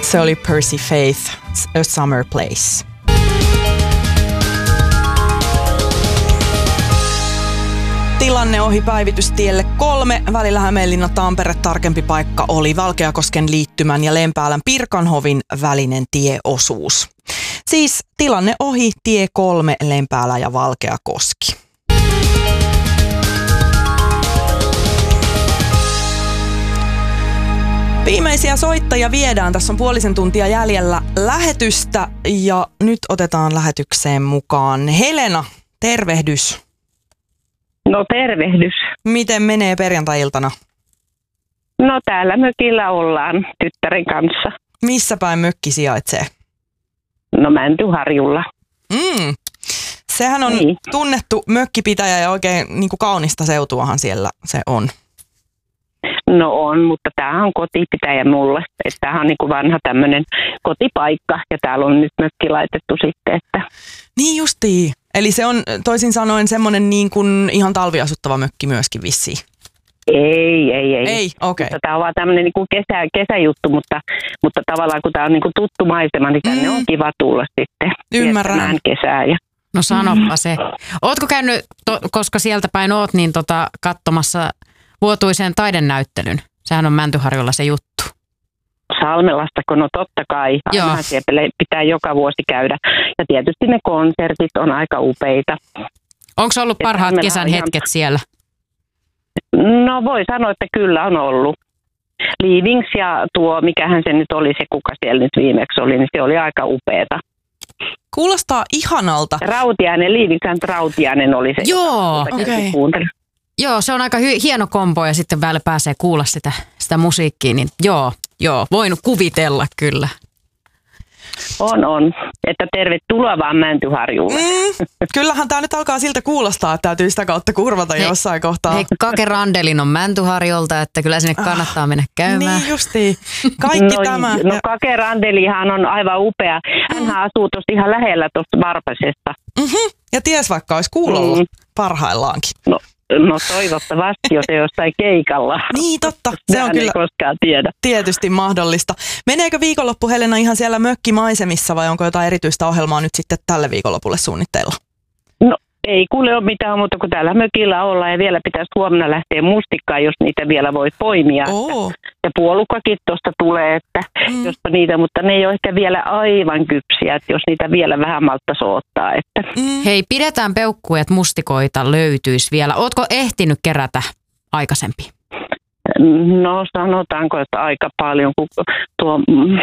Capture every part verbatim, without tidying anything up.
Se oli Percy Faith, A Summer Place. Tilanne ohi päivitystielle kolme. Välillä Hämeenlinna-Tampere tarkempi paikka oli Valkeakosken liittymän ja Lempäälän Pirkanhovin välinen tieosuus. Siis tilanne ohi tie kolme Lempäälä ja Valkeakoski. Viimeisiä soittajia viedään. Tässä on puolisen tuntia jäljellä lähetystä ja nyt otetaan lähetykseen mukaan Helena. Tervehdys. No tervehdys. Miten menee perjantai-iltana? No täällä mökillä ollaan tyttären kanssa. Missä päin mökki sijaitsee? No Mäntyharjulla. Mm. Sehän on niin tunnettu mökkipitäjä ja oikein niin kuin kaunista seutuahan siellä se on. No on, mutta tämähän on kotipitäjä mulle. Että tämähän on niin kuin vanha tämmöinen kotipaikka ja täällä on nyt mökki laitettu sitten. Että... Niin justiin. Eli se on toisin sanoen semmoinen niin kuin ihan talviasuttava mökki myöskin vissiin. Ei, ei, ei. Ei, okei. Okay. Tämä on vaan tämmöinen niin kuin kesä, kesäjuttu, mutta, mutta tavallaan kun tämä on niin kuin tuttu maisema, niin tänne mm. on kiva tulla sitten. Ymmärrän. Kesää ja... No sanoppa se. Ootko käynyt, to, koska sieltä päin oot, niin tota, katsomassa vuotuisen taidenäyttelyn? Sehän on Mäntyharjulla se juttu. Salmelastako? No totta kai. Aina siellä pitää joka vuosi käydä. Ja tietysti ne konsertit on aika upeita. Onko ollut parhaat kesän ihan... hetket siellä? No voi sanoa, että kyllä on ollut. Leavings ja tuo, mikähän se nyt oli se, kuka siellä nyt viimeksi oli, niin se oli aika upeata. Kuulostaa ihanalta. Rautiainen, Leavings Rautiainen oli se. Joo, okei. Okay. Joo, se on aika hy- hieno kombo ja sitten vielä pääsee kuulla sitä, sitä musiikkia, niin joo, joo, voin kuvitella kyllä. On, on. Että tervetuloa vaan Mäntyharjulle. Mm, kyllähän tämä nyt alkaa siltä kuulostaa, että täytyy sitä kautta kurvata hei, jossain kohtaa. Hei, Kake Randelin on Mäntyharjolta, että kyllä sinne kannattaa mennä käymään. Niin justiin. Kaikki no, tämä. No Kake Randelihan on aivan upea. Hänhän mm. asuu tuossa ihan lähellä tuosta Varpasesta. Mm-hmm. Ja ties vaikka olisi kuulolla mm. parhaillaankin. No. No toivottavasti, jos ei jossain keikalla. Niin totta, se on kyllä ei koskaan tiedä. Tietysti mahdollista. Meneekö viikonloppu Helena ihan siellä mökkimaisemissa vai onko jotain erityistä ohjelmaa nyt sitten tälle viikonlopulle suunnitteilla? No ei kuule ole mitään muuta kuin täällä mökillä ollaan ja vielä pitäisi huomenna lähteä mustikkaan, jos niitä vielä voi poimia. Oh. Ja puolukkakin tuosta tulee, että mm. jospa niitä, mutta ne ei ole ehkä vielä aivan kypsiä, että jos niitä vielä vähän malttaisi odottaa. Että. Mm. Hei, pidetään peukkuja, että mustikoita löytyisi vielä. Ootko ehtinyt kerätä aikaisemmin? No sanotaanko, että aika paljon, kun tuo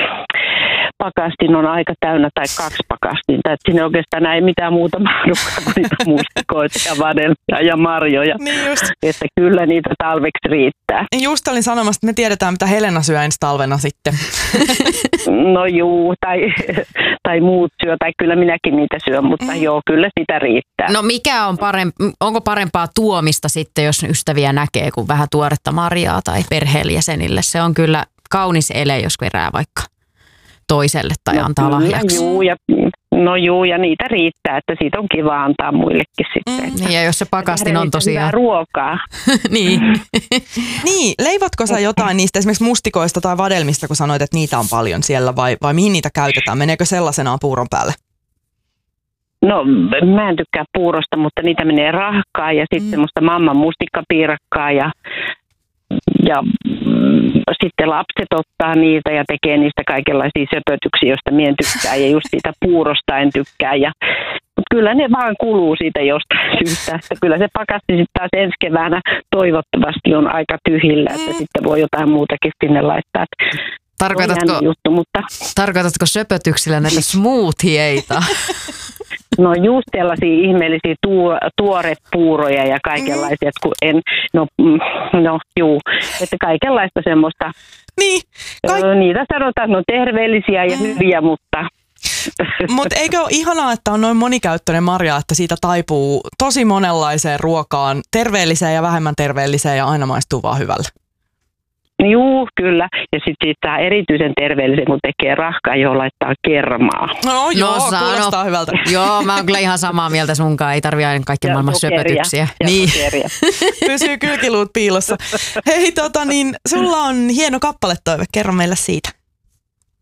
pakastin on aika täynnä tai kaksi pakastinta. Että siinä oikeastaan ei mitään muuta mahdukaan kuin niitä mustikoita ja vadelmia ja marjoja. Niin just. Että kyllä niitä talveksi riittää. Just olin sanomassa, että me tiedetään, mitä Helena syö ensi talvena sitten. No juu, tai, tai muut syö, tai kyllä minäkin niitä syön, mutta mm. joo, kyllä sitä riittää. No mikä on parempi, onko parempaa tuomista sitten, jos ystäviä näkee, kuin vähän tuoretta marjaa tai perheenjäsenille? Se on kyllä kaunis ele, jos kerää vaikka toiselle tai no, antaa lahjaksi. Juu, ja, no juu, ja niitä riittää, että siitä on kiva antaa muillekin sitten. Mm, ja jos se pakastin on tosiaan... ruokaa. niin. Niin, leivotko sä jotain niistä esimerkiksi mustikoista tai vadelmista, kun sanoit, että niitä on paljon siellä, vai, vai mihin niitä käytetään? Meneekö sellaisenaan puuron päälle? No mä en tykkää puurosta, mutta niitä menee rahkaa ja sitten mm. semmoista mamman mustikkapiirakkaa ja Ja mm, sitten lapset ottaa niitä ja tekee niistä kaikenlaisia söpötyksiä, joista mien tykkää ja just siitä puurosta en tykkää. Ja, mutta kyllä ne vaan kuluu siitä jostain syystä. Että kyllä se pakasti sitten taas ensi keväänä toivottavasti on aika tyhjillä, että mm. sitten voi jotain muutakin sinne laittaa. Tarkoitatko, juttu, mutta... tarkoitatko söpötyksillä näitä smoothieita? No just sellaisia ihmeellisiä tuo, tuorepuuroja ja kaikenlaisia, kun en, no, no juu, että kaikenlaista semmoista. Niin. Kaik... Niitä sanotaan, no terveellisiä ja mm. hyviä, mutta... Mutta eikö ole ihanaa, että on noin monikäyttöinen marja, että siitä taipuu tosi monenlaiseen ruokaan, terveelliseen ja vähemmän terveelliseen ja aina maistuu vaan hyvälle? Juu, kyllä. Ja sitten siitä saa erityisen terveellisen, kun tekee rahkaa, johon laittaa kermaa. No joo, no, kuulostaa hyvältä. Joo, mä oon kyllä ihan samaa mieltä sunkaan. Ei tarvitse aina kaikki maailman söpötyksiä. Ja niin. Pysyy kylkiluut piilossa. Hei, tota niin, sulla on hieno kappaletoive. Kerro meille siitä.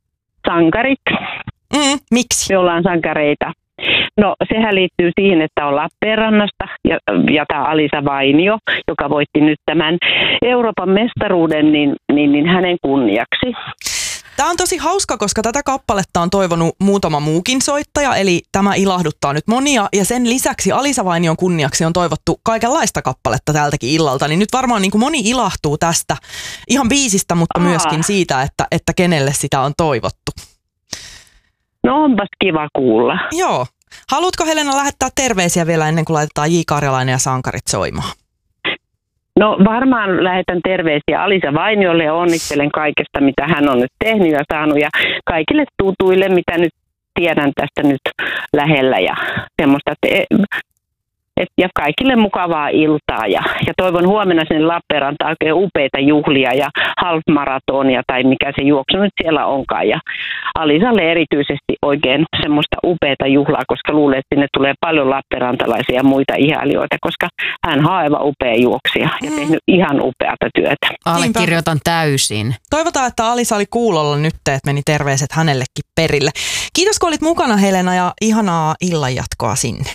sankarit. Mm, miksi? Me ollaan sankareita. No sehän liittyy siihen, että on Lappeenrannasta ja, ja tämä Alisa Vainio, joka voitti nyt tämän Euroopan mestaruuden, niin, niin, niin hänen kunniaksi. Tämä on tosi hauska, koska tätä kappaletta on toivonut muutama muukin soittaja, eli tämä ilahduttaa nyt monia. Ja sen lisäksi Alisa Vainion kunniaksi on toivottu kaikenlaista kappaletta tältäkin illalta. Niin nyt varmaan niin kuin moni ilahtuu tästä ihan biisistä, mutta Aa. myöskin siitä, että, että kenelle sitä on toivottu. No onpas kiva kuulla. Joo. Haluatko Helena lähettää terveisiä vielä ennen kuin laitetaan J. Karjalainen ja sankarit soimaan? No varmaan lähetän terveisiä Alisa Vainiolle ja onnittelen kaikesta, mitä hän on nyt tehnyt ja saanut. Ja kaikille tutuille, mitä nyt tiedän tästä nyt lähellä ja semmoista. Että Et, ja kaikille mukavaa iltaa ja, ja toivon huomenna sinne Lappeenrantaan oikein upeita juhlia ja half-maratonia tai mikä se juoksu nyt siellä onkaan. Ja Alisalle erityisesti oikein semmoista upeata juhlaa, koska luulen, että sinne tulee paljon lappeenrantalaisia ja muita ihailijoita, koska hän on aivan upea juoksija ja mm. tehnyt ihan upeata työtä. Allekirjoitan täysin. Toivotaan, että Alisa oli kuulolla nyt, että meni terveiset hänellekin perille. Kiitos, kun olit mukana, Helena, ja ihanaa illanjatkoa sinne.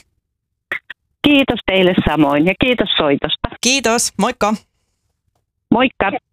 Kiitos teille samoin ja kiitos soitosta. Kiitos, moikka. Moikka.